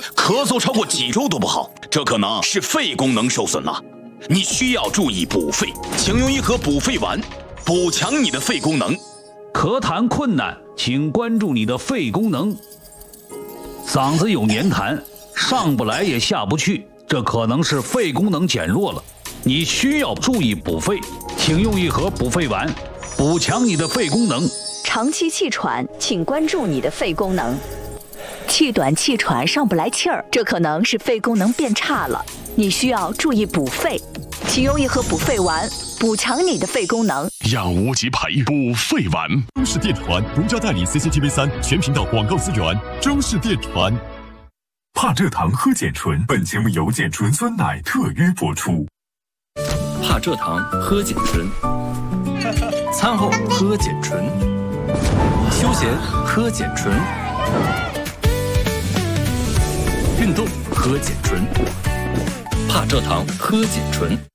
咳嗽超过几周都不好，这可能是肺功能受损了。你需要注意补肺，请用一盒补肺丸，补强你的肺功能。 咳痰困难，请关注你的肺功能。嗓子有黏痰，上不来也下不去，这可能是肺功能减弱了。你需要注意补肺，请用一盒补肺丸，补强你的肺功能。 长期气喘，请关注你的肺功能。气短气喘上不来气儿，这可能是肺功能变差了，你需要注意补肺，请用一盒补肺丸，补强你的肺功能。 养无极培补肺丸。 中视电传独家代理 CCTV3 全频道广告资源。中视电传。 帕蔗糖喝碱醇，本节目由碱醇酸奶特约播出。 帕蔗糖喝碱醇，餐后喝碱醇，休闲喝碱醇，运动喝碱醇，帕蔗糖喝碱醇。